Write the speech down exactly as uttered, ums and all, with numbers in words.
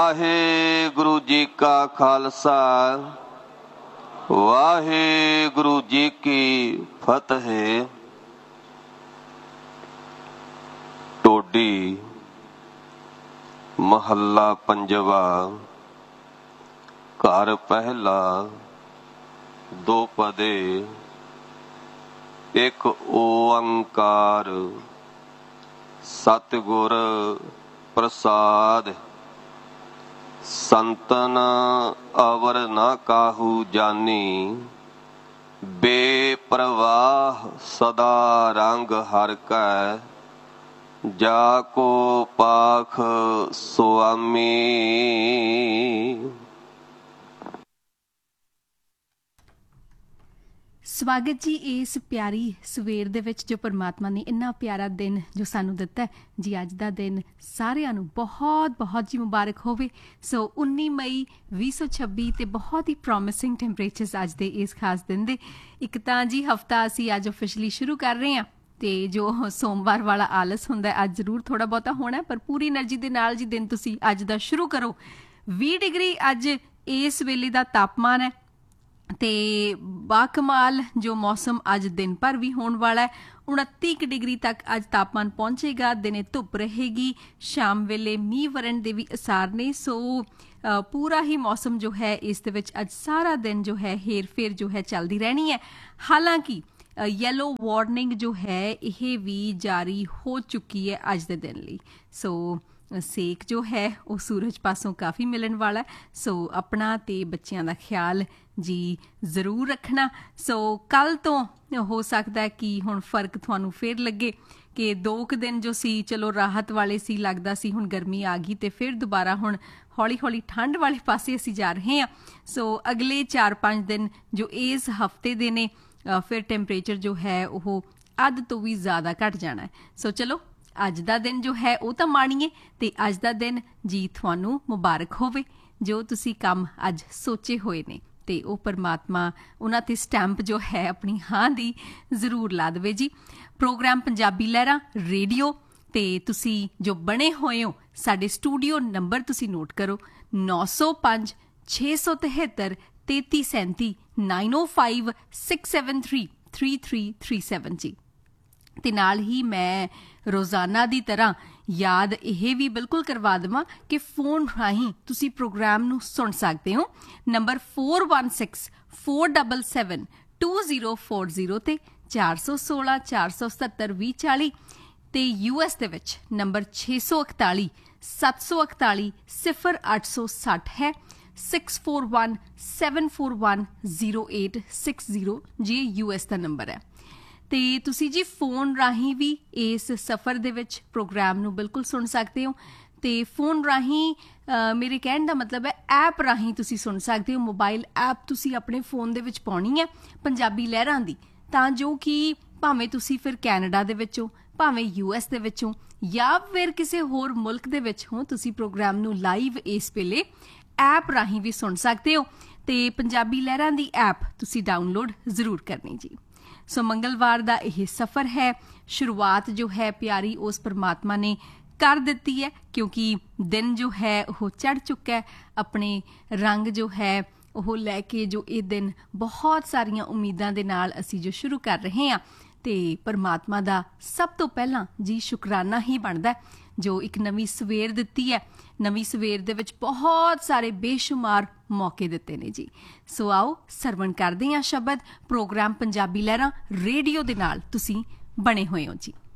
ਵਾਹਿਗੁਰੂ ਜੀ ਕਾ ਖਾਲਸਾ ਵਾਹਿਗੁਰੂ ਜੀ ਕੀ ਫਤਿਹ। ਟੋਡੀ ਮਹੱਲਾ ਪੰਜਵਾ। ਘਰ ਪਹਿਲਾ ਦੋ ਪਦੇ ਇੱਕ ਓੰਕਾਰ ਸਤਿਗੁਰ ਪ੍ਰਸਾਦ। ਸੰਤਨ ਅਵਰ ਨਾ ਕਾਹੂ ਜਾਨੀ ਬੇਪਰਵਾਹ ਸਦਾ ਰੰਗ ਹਰ ਕੈ ਜਾ ਕੋ ਪਾਖ ਸੁਆਮੀ। ਸਵਾਗਤ ਜੀ ਇਸ ਪਿਆਰੀ ਸਵੇਰ ਦੇ ਵਿੱਚ ਜੋ ਪਰਮਾਤਮਾ ਨੇ ਇੰਨਾ ਪਿਆਰਾ ਦਿਨ ਜੋ ਸਾਨੂੰ ਦਿੱਤਾ ਹੈ ਜੀ। ਅੱਜ ਦਾ ਦਿਨ ਸਾਰਿਆਂ ਨੂੰ ਬਹੁਤ ਬਹੁਤ ਜੀ ਮੁਬਾਰਕ ਹੋਵੇ। ਸੋ ਉੱਨੀ ਮਈ ਵੀਹ ਸੌ ਛੱਬੀ ਤੇ ਬਹੁਤ ਹੀ ਪ੍ਰੋਮਿਸਿੰਗ ਟੈਂਪਰੇਚਰਸ ਅੱਜ ਦੇ ਇਸ ਖਾਸ ਦਿਨ ਦੇ। ਇੱਕ ਤਾਂ ਜੀ ਹਫਤਾ ਅਸੀਂ ਅੱਜ ਓਫੀਸ਼ਲੀ ਸ਼ੁਰੂ ਕਰ ਰਹੇ ਹਾਂ ਤੇ ਜੋ ਸੋਮਵਾਰ ਵਾਲਾ ਆਲਸ ਹੁੰਦਾ ਅੱਜ ਜ਼ਰੂਰ ਥੋੜਾ ਬਹੁਤਾ ਹੋਣਾ, ਪਰ ਪੂਰੀ એનર્ਜੀ ਦੇ ਨਾਲ ਜੀ ਦਿਨ ਤੁਸੀਂ ਅੱਜ ਦਾ ਸ਼ੁਰੂ ਕਰੋ। ਵੀਹ ਡਿਗਰੀ ਅੱਜ ਇਸ ਵੇਲੇ ਦਾ ਤਾਪਮਾਨ ਹੈ ਤੇ ਬਾਕਮਾਲ ਜੋ ਮੌਸਮ ਅੱਜ ਦਿਨ ਭਰ ਵੀ ਹੋਣ ਵਾਲਾ ਹੈ। ਉਨੱਤੀ ਕੁ ਡਿਗਰੀ ਤੱਕ ਅੱਜ ਤਾਪਮਾਨ ਪਹੁੰਚੇਗਾ। ਦਿਨੇ ਧੁੱਪ ਰਹੇਗੀ, ਸ਼ਾਮ ਵੇਲੇ ਮੀਂਹ ਵਰਨ ਦੇ ਵੀ ਅਸਾਰ ਨੇ। ਸੋ ਪੂਰਾ ਹੀ ਮੌਸਮ ਜੋ ਹੈ ਇਸ ਦੇ ਵਿੱਚ ਅੱਜ ਸਾਰਾ ਦਿਨ ਜੋ ਹੈ ਹੇਰ ਫੇਰ ਜੋ ਹੈ ਚੱਲਦੀ ਰਹਿਣੀ ਹੈ। ਹਾਲਾਂਕਿ ਯੈਲੋ ਵਾਰਨਿੰਗ ਜੋ ਹੈ ਇਹ ਵੀ ਜਾਰੀ ਹੋ ਚੁੱਕੀ ਹੈ ਅੱਜ ਦੇ ਦਿਨ ਲਈ। ਸੋ ਸੇਕ ਜੋ ਹੈ ਉਹ ਸੂਰਜ ਪਾਸੋਂ ਕਾਫੀ ਮਿਲਣ ਵਾਲਾ। ਸੋ ਆਪਣਾ ਤੇ ਬੱਚਿਆਂ ਦਾ ਖਿਆਲ ਜੀ ਜ਼ਰੂਰ ਰੱਖਣਾ। ਸੋ ਕੱਲ ਤੋਂ ਹੋ ਸਕਦਾ ਹੈ ਕਿ ਹੁਣ ਫਰਕ ਤੁਹਾਨੂੰ ਫਿਰ ਲੱਗੇ ਕਿ ਦੋ ਕੁ ਦਿਨ ਜੋ ਸੀ ਚਲੋ ਰਾਹਤ ਵਾਲੇ ਸੀ, ਲੱਗਦਾ ਸੀ ਹੁਣ ਗਰਮੀ ਆ ਗਈ ਤੇ ਫਿਰ ਦੁਬਾਰਾ ਹੁਣ ਹੌਲੀ ਹੌਲੀ ਠੰਡ ਵਾਲੇ ਪਾਸੇ ਅਸੀਂ ਜਾ ਰਹੇ ਹਾਂ। ਸੋ ਅਗਲੇ ਚਾਰ ਪੰਜ ਦਿਨ ਜੋ ਇਸ ਹਫਤੇ ਦੇ ਨੇ ਫਿਰ ਟੈਂਪਰੇਚਰ ਜੋ ਹੈ ਉਹ ਅੱਧ ਤੋਂ ਵੀ ਜ਼ਿਆਦਾ ਘੱਟ ਜਾਣਾ ਹੈ। ਸੋ ਚਲੋ ਅੱਜ ਦਾ ਦਿਨ ਜੋ ਹੈ ਉਹ ਤਾਂ ਮਾਣੀਏ ਤੇ ਅੱਜ ਦਾ ਦਿਨ ਜੀ ਤੁਹਾਨੂੰ ਮੁਬਾਰਕ ਹੋਵੇ। ਜੋ ਤੁਸੀਂ ਕੰਮ ਅੱਜ ਸੋਚੇ ਹੋਏ ਨੇ ਤੇ ਉਹ ਪਰਮਾਤਮਾ ਉਹਨਾਂ ਤੇ ਸਟੈਂਪ ਜੋ ਹੈ ਆਪਣੀ ਹਾਂ ਦੀ ਜ਼ਰੂਰ ਲਾ ਦੇਵੇ ਜੀ। ਪ੍ਰੋਗਰਾਮ ਪੰਜਾਬੀ ਲਹਿਰਾਂ ਰੇਡੀਓ ਤੇ ਤੁਸੀਂ ਜੋ ਬਣੇ ਹੋਏ ਹੋ ਸਾਡੇ ਸਟੂਡੀਓ ਨੰਬਰ ਤੁਸੀਂ ਨੋਟ ਕਰੋ ਨੌ ਸੌ ਪੰਜ ਛੇ ਸੌ ਤਿਹੱਤਰ ਤੇਤੀ ਸੈਂਤੀ ਨਾਈਨ ਓ five six seven three three three three seven ਜੀ। ਤੇ ਨਾਲ ਹੀ ਮੈਂ ਰੋਜ਼ਾਨਾ ਦੀ ਤਰ੍ਹਾਂ ਯਾਦ ਇਹ ਵੀ ਬਿਲਕੁਲ ਕਰਵਾ ਦੇਵਾਂ ਕਿ ਫੋਨ ਰਾਹੀਂ ਤੁਸੀਂ ਪ੍ਰੋਗਰਾਮ ਨੂੰ ਸੁਣ ਸਕਦੇ ਹੋ। Number four one six four double seven two zero four zero ਤੇ ਚਾਰ ਸੌ ਸੋਲਾਂ ਚਾਰ ਸੌ ਸਤੱਤਰ ਵੀਹ ਚਾਲੀ ਤੇ ਯੂ ਐਸ ਦੇ ਵਿੱਚ ਨੰਬਰ ਛੇ ਸੌ ਇਕਤਾਲੀ ਸੱਤ ਸੌ ਇਕਤਾਲੀ ਸਿਫਰ ਅੱਠ ਸੌ ਸੱਠ ਹੈ। Six four one seven four one zero eight six zero ਜੀ ਯੂ ਐਸ ਦਾ ਨੰਬਰ ਹੈ। ਤੇ ਤੁਸੀਂ ਜੀ ਫੋਨ ਰਾਹੀਂ ਵੀ ਇਸ ਸਫ਼ਰ ਦੇ ਵਿੱਚ ਪ੍ਰੋਗਰਾਮ ਨੂੰ ਬਿਲਕੁਲ ਸੁਣ ਸਕਦੇ ਹੋ। ਤੇ ਫੋਨ ਰਾਹੀਂ ਮੇਰੇ ਕਹਿਣ ਦਾ ਮਤਲਬ ਹੈ ਐਪ ਰਾਹੀਂ ਤੁਸੀਂ ਸੁਣ ਸਕਦੇ ਹੋ। ਮੋਬਾਈਲ ਐਪ ਤੁਸੀਂ ਆਪਣੇ ਫੋਨ ਦੇ ਵਿੱਚ ਪਾਉਣੀ ਹੈ ਪੰਜਾਬੀ ਲਹਿਰਾਂ ਦੀ, ਤਾਂ ਜੋ ਕਿ ਭਾਵੇਂ ਤੁਸੀਂ ਫਿਰ ਕੈਨੇਡਾ ਦੇ ਵਿੱਚੋਂ, ਭਾਵੇਂ ਯੂ ਐਸ ਦੇ ਵਿੱਚੋਂ ਜਾਂ ਫਿਰ ਕਿਸੇ ਹੋਰ ਮੁਲਕ ਦੇ ਵਿੱਚ ਹੋ, ਤੁਸੀਂ ਪ੍ਰੋਗਰਾਮ ਨੂੰ ਲਾਈਵ ਇਸ ਵੇਲੇ ਐਪ ਰਾਹੀਂ ਵੀ ਸੁਣ ਸਕਦੇ ਹੋ। ਤੇ ਪੰਜਾਬੀ ਲਹਿਰਾਂ ਦੀ ਐਪ ਤੁਸੀਂ ਡਾਊਨਲੋਡ ਜ਼ਰੂਰ ਕਰਨੀ ਜੀ। ਸੋ ਮੰਗਲਵਾਰ ਦਾ ਇਹ ਸਫ਼ਰ ਹੈ। ਸ਼ੁਰੂਆਤ ਜੋ ਹੈ ਪਿਆਰੀ ਉਸ ਪਰਮਾਤਮਾ ਨੇ ਕਰ ਦਿੱਤੀ ਹੈ ਕਿਉਂਕਿ ਦਿਨ ਜੋ ਹੈ ਉਹ ਚੜ੍ਹ ਚੁੱਕਾ ਹੈ। ਆਪਣੇ ਰੰਗ ਜੋ ਹੈ ਉਹ ਲੈ ਕੇ ਜੋ ਇਹ ਦਿਨ ਬਹੁਤ ਸਾਰੀਆਂ ਉਮੀਦਾਂ ਦੇ ਨਾਲ ਅਸੀਂ ਜੋ ਸ਼ੁਰੂ ਕਰ ਰਹੇ ਹਾਂ ਤੇ ਪਰਮਾਤਮਾ ਦਾ ਸਭ ਤੋਂ ਪਹਿਲਾਂ ਜੀ ਸ਼ੁਕਰਾਨਾ ਹੀ ਬਣਦਾ ਜੋ ਇੱਕ ਨਵੀਂ ਸਵੇਰ ਦਿੱਤੀ ਹੈ। ਨਵੀਂ ਸਵੇਰ ਦੇ ਵਿੱਚ ਬਹੁਤ ਸਾਰੇ ਬੇਸ਼ੁਮਾਰ ਮੌਕੇ ਦਿੱਤੇ ਨੇ ਜੀ। ਸੋ ਆਓ ਸਰਵਣ ਕਰਦੇ ਹਾਂ ਸ਼ਬਦ। ਪ੍ਰੋਗਰਾਮ ਪੰਜਾਬੀ ਲਹਿਰਾਂ ਰੇਡੀਓ ਦੇ ਨਾਲ ਤੁਸੀਂ ਬਣੇ ਹੋਏ ਹੋ ਜੀ।